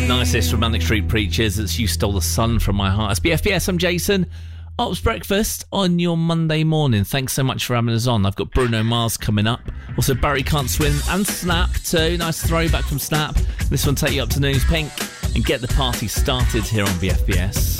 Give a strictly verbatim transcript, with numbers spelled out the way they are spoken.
Nicest Romantic Street Preachers. It's You Stole the Sun from My Heart. It's B F B S. I'm Jason. Ops Breakfast on your Monday morning. Thanks so much for having us on. I've got Bruno Mars coming up. Also, Barry Can't Swim and Snap too. Nice throwback from Snap. This one take you up to News Pink and get the party started here on B F B S.